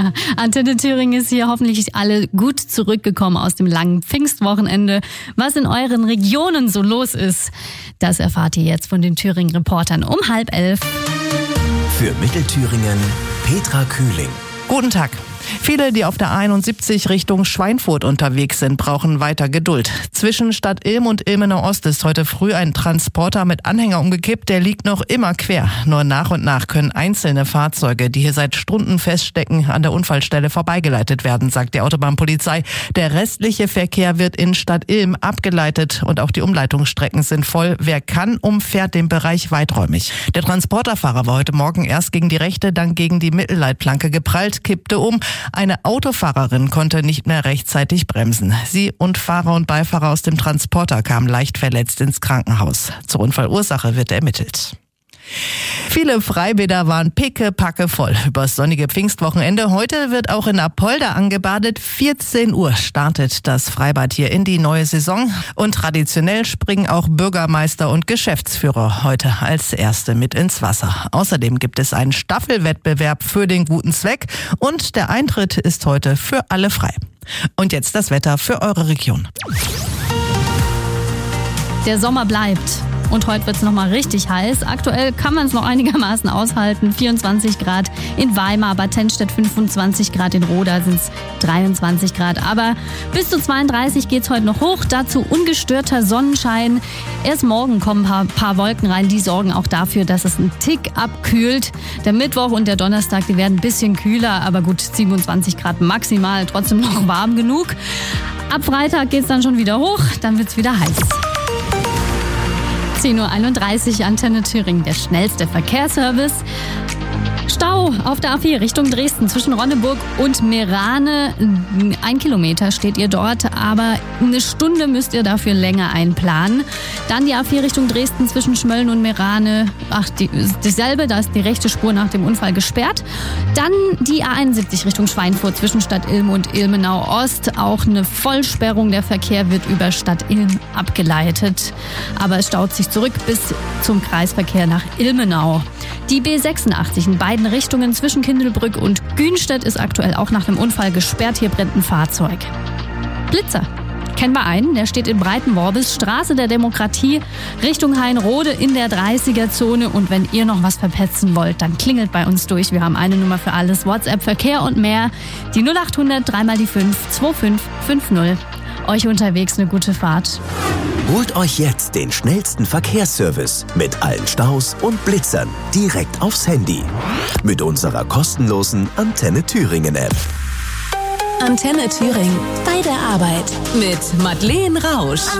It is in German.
Ja, Antenne Thüringen ist hier hoffentlich alle gut zurückgekommen aus dem langen Pfingstwochenende. Was in euren Regionen so los ist, das erfahrt ihr jetzt von den Thüringen-Reportern um 10:30. Für Mittelthüringen Petra Kühling. Guten Tag. Viele, die auf der 71 Richtung Schweinfurt unterwegs sind, brauchen weiter Geduld. Zwischen Stadt Ilm und Ilmenau Ost ist heute früh ein Transporter mit Anhänger umgekippt. Der liegt noch immer quer. Nur nach und nach können einzelne Fahrzeuge, die hier seit Stunden feststecken, an der Unfallstelle vorbeigeleitet werden, sagt die Autobahnpolizei. Der restliche Verkehr wird in Stadt Ilm abgeleitet und auch die Umleitungsstrecken sind voll. Wer kann, umfährt den Bereich weiträumig. Der Transporterfahrer war heute Morgen erst gegen die rechte, dann gegen die Mittelleitplanke geprallt, kippte um. Eine Autofahrerin konnte nicht mehr rechtzeitig bremsen. Sie und Fahrer und Beifahrer aus dem Transporter kamen leicht verletzt ins Krankenhaus. Zur Unfallursache wird ermittelt. Viele Freibäder waren pickepacke voll übers sonnige Pfingstwochenende. Heute wird auch in Apolda angebadet. 14 Uhr startet das Freibad hier in die neue Saison. Und traditionell springen auch Bürgermeister und Geschäftsführer heute als Erste mit ins Wasser. Außerdem gibt es einen Staffelwettbewerb für den guten Zweck. Und der Eintritt ist heute für alle frei. Und jetzt das Wetter für eure Region. Der Sommer bleibt. Und heute wird es nochmal richtig heiß. Aktuell kann man es noch einigermaßen aushalten. 24 Grad in Weimar, Bad Tennstedt 25 Grad, in Roda sind es 23 Grad. Aber bis zu 32 geht es heute noch hoch. Dazu ungestörter Sonnenschein. Erst morgen kommen ein paar Wolken rein. Die sorgen auch dafür, dass es einen Tick abkühlt. Der Mittwoch und der Donnerstag, die werden ein bisschen kühler. Aber gut, 27 Grad maximal. Trotzdem noch warm genug. Ab Freitag geht es dann schon wieder hoch. Dann wird es wieder heiß. 10:31 Uhr, Antenne Thüringen, der schnellste Verkehrsservice. Stau auf der A4 Richtung Dresden zwischen Ronneburg und Meerane. 1 Kilometer steht ihr dort, aber eine Stunde müsst ihr dafür länger einplanen. Dann die A4 Richtung Dresden zwischen Schmölln und Meerane. Dasselbe, da ist die rechte Spur nach dem Unfall gesperrt. Dann die A71 Richtung Schweinfurt zwischen Stadt Ilm und Ilmenau Ost. Auch eine Vollsperrung, der Verkehr wird über Stadt Ilm abgeleitet. Aber es staut sich zurück bis zum Kreisverkehr nach Ilmenau. Die B86 in beiden Richtungen zwischen Kindelbrück und Günstedt ist aktuell auch nach dem Unfall gesperrt. Hier brennt ein Fahrzeug. Blitzer. Kennen wir einen, der steht in Breitenworbis, Straße der Demokratie, Richtung Hainrode in der 30er-Zone. Und wenn ihr noch was verpetzen wollt, dann klingelt bei uns durch. Wir haben eine Nummer für alles, WhatsApp, Verkehr und mehr. Die 0800 3x5 2550. Euch unterwegs eine gute Fahrt. Holt euch jetzt den schnellsten Verkehrsservice mit allen Staus und Blitzern direkt aufs Handy. Mit unserer kostenlosen Antenne Thüringen App. Antenne Thüringen. Bei der Arbeit. Mit Madeleine Rausch.